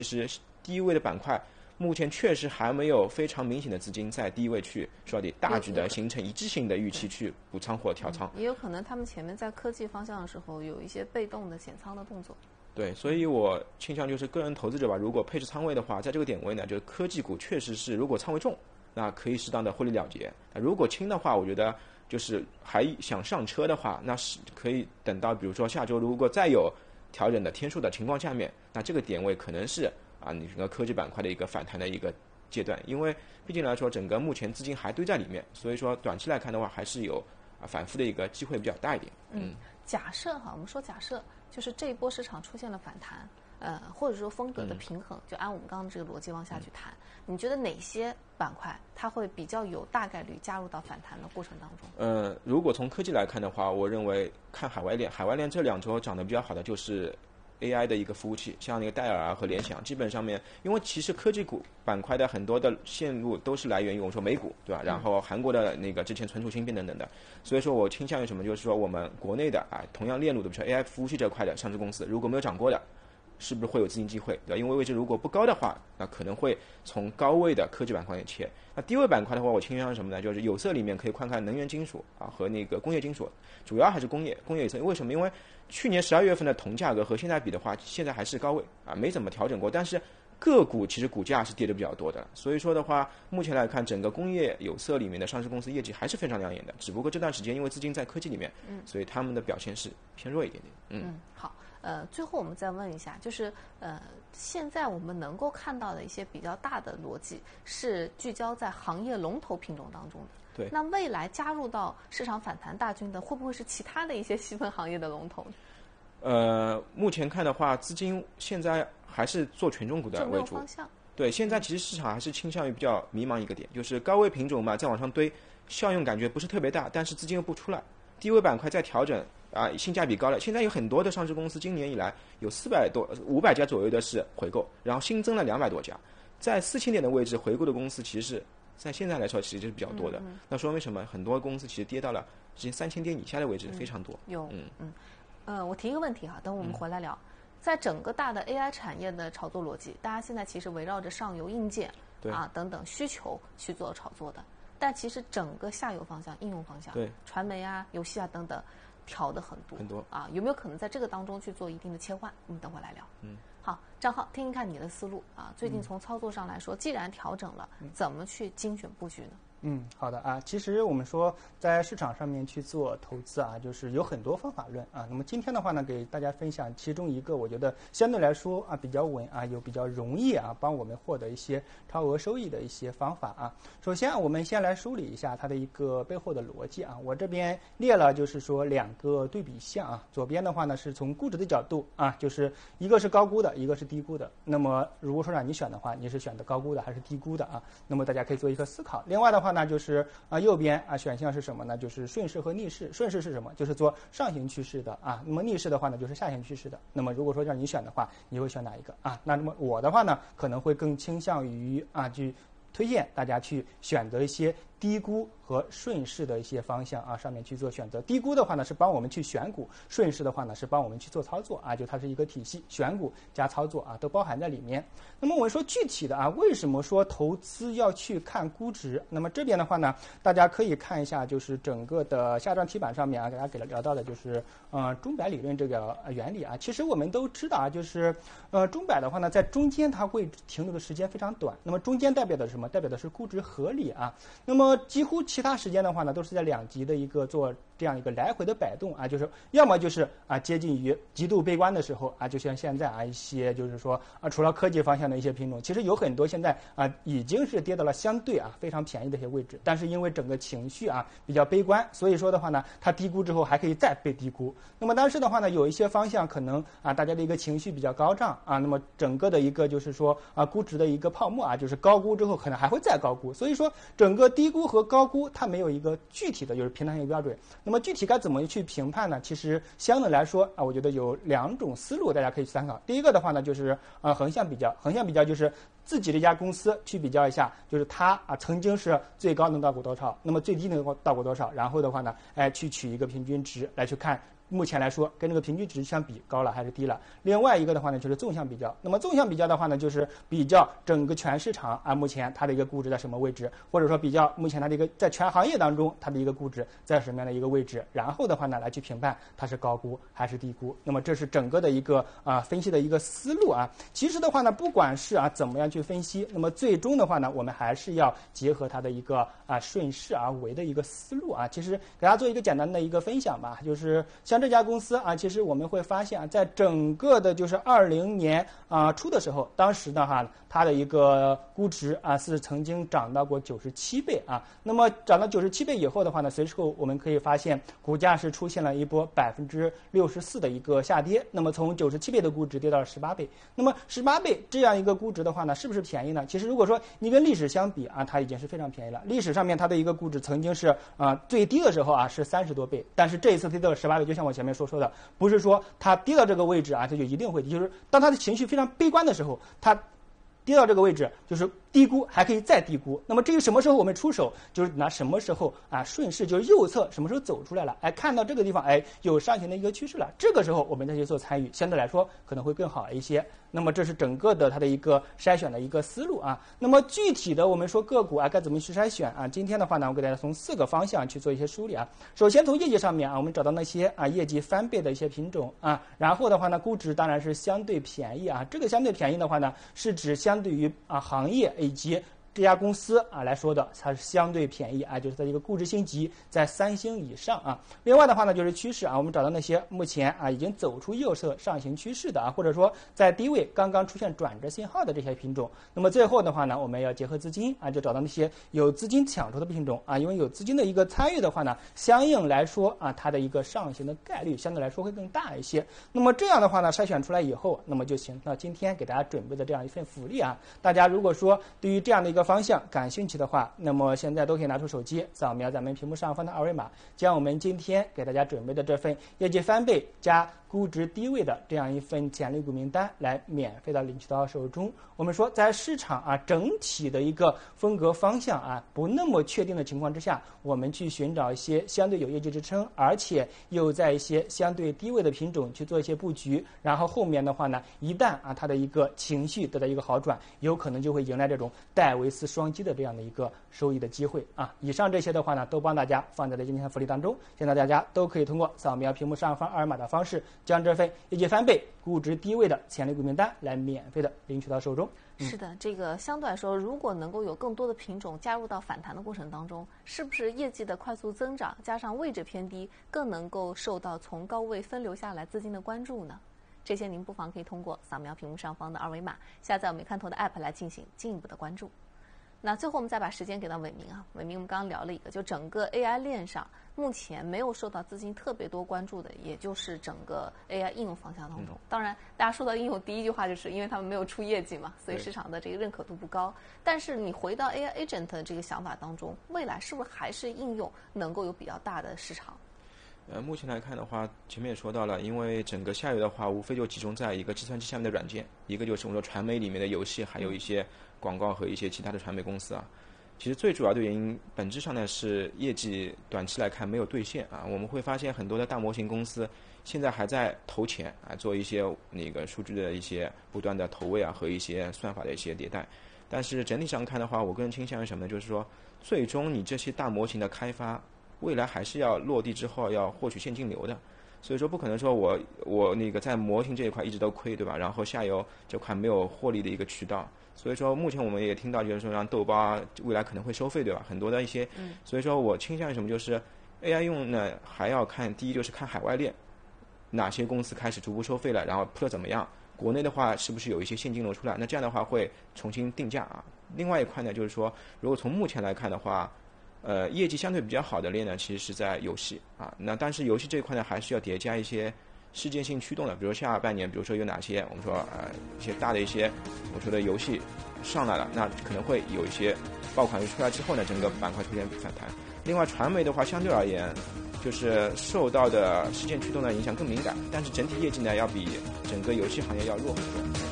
实第一位的板块目前确实还没有非常明显的资金在第一位去说的大举的形成一致性的预期去补仓或调仓。 也有可能他们前面在科技方向的时候有一些被动的减仓的动作。 对，所以我倾向就是个人投资者吧，如果配置仓位的话，在这个点位呢，就是科技股确实是如果仓位重，那可以适当的获利了结；如果轻的话，我觉得就是还想上车的话，那是可以等到比如说下周如果再有调整的天数的情况下面，那这个点位可能是你整个科技板块的一个反弹的一个阶段，因为毕竟来说整个目前资金还堆在里面，所以说短期来看的话，还是有反复的一个机会比较大一点。 假设我们说假设就是这一波市场出现了反弹，或者说风格的平衡，就按我们刚刚这个逻辑往下去谈，你觉得哪些板块它会比较有大概率加入到反弹的过程当中？ 如果从科技来看的话，我认为看海外链这2周涨得比较好的就是AI 的一个服务器，像那个戴尔和联想，基本上面，因为其实科技股板块的很多的线路都是来源于我们说美股，对吧？然后韩国的那个之前存储芯片等等的，所以说我倾向于什么？就是说我们国内的同样链路的，比如说 AI 服务器这块的上市公司，如果没有涨过的，是不是会有资金机会？对吧？因为位置如果不高的话，那可能会从高位的科技板块里切。那低位板块的话，我倾向于什么呢？就是有色里面可以看看能源金属和那个工业金属，主要还是工业有色。为什么？因为去年12月份的铜价格和现在比的话，现在还是高位没怎么调整过，但是个股其实股价是跌得比较多的，所以说的话，目前来看，整个工业有色里面的上市公司业绩还是非常亮眼的，只不过这段时间因为资金在科技里面，所以他们的表现是偏弱一点点。 好。最后我们再问一下，就是现在我们能够看到的一些比较大的逻辑是聚焦在行业龙头品种当中的。 对。 那未来加入到市场反弹大军的，会不会是其他的一些细分行业的龙头呢？ 目前看的话，资金现在还是做权重股的为主。 方向。 对，现在其实市场还是倾向于比较迷茫一个点，就是高位品种嘛，再往上堆，效用感觉不是特别大，但是资金又不出来，低位板块在调整。性价比高了。现在有很多的上市公司，今年以来有500家左右的是回购，然后新增了200多家，在4000点的位置回购的公司，其实是在现在来说其实是比较多的。那说明什么？很多公司其实跌到了之前3000点以下的位置非常多。 我提一个问题等我们回来聊。在整个大的 AI 产业的炒作逻辑，大家现在其实围绕着上游硬件等等需求去做炒作的，但其实整个下游方向、应用方向，传媒游戏等等。调的很多有没有可能在这个当中去做一定的切换？我们等会来聊。好，张浩，听听看你的思路最近从操作上来说，既然调整了，怎么去精选布局呢？ 好的其实我们说在市场上面去做投资就是有很多方法论那么今天的话呢，给大家分享其中一个我觉得相对来说比较稳有比较容易帮我们获得一些超额收益的一些方法首先我们先来梳理一下它的一个背后的逻辑我这边列了就是说2个对比项左边的话呢是从估值的角度就是一个是高估的，一个是低估的。那么如果说让你选的话，你是选的高估的还是低估的那么大家可以做一个思考。另外的话那就是右边选项是什么呢？就是顺势和逆势。顺势是什么？就是做上行趋势的那么逆势的话呢，就是下行趋势的。那么如果说让你选的话，你会选哪一个那么我的话呢，可能会更倾向于去推荐大家去选择一些低估和顺势的一些方向上面去做选择。低估的话呢是帮我们去选股，顺势的话呢是帮我们去做操作就它是一个体系，选股加操作都包含在里面。那么我们说具体的为什么说投资要去看估值？那么这边的话呢，大家可以看一下，就是整个的下张题板上面给大家聊到的就是钟摆理论这个原理其实我们都知道就是钟摆的话呢，在中间它会停留的时间非常短。那么中间代表的是什么？代表的是估值合理那么几乎其他时间的话呢，都是在2极的一个做这样一个来回的摆动就是要么就是接近于极度悲观的时候就像现在一些就是说除了科技方向的一些品种，其实有很多现在已经是跌到了相对非常便宜的一些位置，但是因为整个情绪比较悲观，所以说的话呢，它低估之后还可以再被低估。那么但是的话呢，有一些方向可能大家的一个情绪比较高涨那么整个的一个就是说估值的一个泡沫就是高估之后可能还会再高估，所以说整个低估和高估它没有一个具体的就是评判性标准。那么具体该怎么去评判呢？其实相对来说我觉得有2种思路大家可以去参考。第一个的话呢，就是横向比较。横向比较就是自己的一家公司去比较一下，就是它曾经是最高能到过多少，那么最低能到过多少，然后的话呢去取一个平均值来去看目前来说跟这个平均值相比高了还是低了。另外一个的话呢，就是纵向比较。那么纵向比较的话呢，就是比较整个全市场啊，目前它的一个估值在什么位置，或者说比较目前它的一个在全行业当中它的一个估值在什么样的一个位置，然后的话呢来去评判它是高估还是低估。那么这是整个的一个分析的一个思路啊。其实的话呢，不管是怎么样去分析，那么最终的话呢，我们还是要结合它的一个顺势而为的一个思路啊。其实给大家做一个简单的一个分享吧，就是像这家公司啊，其实我们会发现在整个的就是20年初的时候，当时的话它的一个估值是曾经涨到过97倍啊。那么涨到97倍以后的话呢，随后我们可以发现股价是出现了一波64%的一个下跌。那么从97倍的估值跌到了18倍。那么18倍这样一个估值的话呢，是不是便宜呢？其实如果说你跟历史相比它已经是非常便宜了。历史上面它的一个估值曾经是最低的时候是30多倍，但是这一次跌到了18倍，就像我前面说的，不是说它跌到这个位置它就一定会低，就是当它的情绪非常悲观的时候，它跌到这个位置就是低估，还可以再低估。那么至于什么时候我们出手，就是拿什么时候顺势，就是右侧什么时候走出来了，看到这个地方有上行的一个趋势了，这个时候我们再去做参与，相对来说可能会更好一些。那么这是整个的它的一个筛选的一个思路啊。那么具体的我们说个股该怎么去筛选今天的话呢，我给大家从4个方向去做一些梳理首先从业绩上面我们找到那些业绩翻倍的一些品种然后的话呢，估值当然是相对便宜这个相对便宜的话呢，是指相对于行业以及这家公司来说的，它是相对便宜就是它一个估值星级在3星以上另外的话呢，就是趋势我们找到那些目前已经走出右侧上行趋势的或者说在低位刚刚出现转折信号的这些品种。那么最后的话呢，我们要结合资金就找到那些有资金抢筹的品种因为有资金的一个参与的话呢，相应来说它的一个上行的概率相对来说会更大一些。那么这样的话呢，筛选出来以后，那么就形成了今天给大家准备的这样一份福利大家如果说对于这样的一个方向感兴趣的话，那么现在都可以拿出手机扫描咱们屏幕上方的二维码，将我们今天给大家准备的这份业绩翻倍加估值低位的这样一份潜力股名单来免费的领取到手中。我们说在市场整体的一个风格方向不那么确定的情况之下，我们去寻找一些相对有业绩支撑，而且又在一些相对低位的品种去做一些布局，然后后面的话呢，一旦它的一个情绪得到一个好转，有可能就会迎来这种戴维斯双击的这样的一个收益的机会以上这些的话呢，都帮大家放在了今天的福利当中。现在大家都可以通过扫描屏幕上方二维码的方式，将这份业绩翻倍估值低位的潜力股名单来免费的领取到手中。 是的，这个相对来说，如果能够有更多的品种加入到反弹的过程当中，是不是业绩的快速增长加上位置偏低，更能够受到从高位分流下来资金的关注呢？这些您不妨可以通过扫描屏幕上方的二维码，下载我们看头的 app 来进行进一步的关注。那最后我们再把时间给到伟明伟明我们刚刚聊了一个，就整个 AI 链上目前没有受到资金特别多关注的，也就是整个 AI 应用方向当中。当然大家说到应用，第一句话就是因为他们没有出业绩嘛，所以市场的这个认可度不高。但是你回到 AI agent 的这个想法当中，未来是不是还是应用能够有比较大的市场？ 目前来看的话，前面也说到了，因为整个下游的话，无非就集中在一个计算机下面的软件，一个就是我们说传媒里面的游戏，还有一些广告和一些其他的传媒公司其实最主要的原因，本质上呢是业绩短期来看没有兑现我们会发现很多的大模型公司现在还在投钱做一些那个数据的一些不断的投喂和一些算法的一些迭代。但是整体上看的话，我个人倾向于什么呢？就是说，最终你这些大模型的开发，未来还是要落地之后要获取现金流的，所以说不可能说我那个在模型这一块一直都亏，对吧？然后下游这块没有获利的一个渠道，所以说目前我们也听到就是说让豆包未来可能会收费，对吧？很多的一些，所以说我倾向于什么？就是 AI 用呢还要看，第一就是看海外链，哪些公司开始逐步收费了，然后铺的怎么样？国内的话是不是有一些现金流出来？那这样的话会重新定价另外一块呢，就是说如果从目前来看的话，业绩相对比较好的链呢，其实是在游戏那但是游戏这一块呢，还是要叠加一些事件性驱动的，比如下半年，比如说有哪些我们说一些大的一些我说的游戏上来了，那可能会有一些爆款出来之后呢，整个板块出现反弹。另外传媒的话，相对而言就是受到的事件驱动的影响更敏感，但是整体业绩呢要比整个游戏行业要弱很多。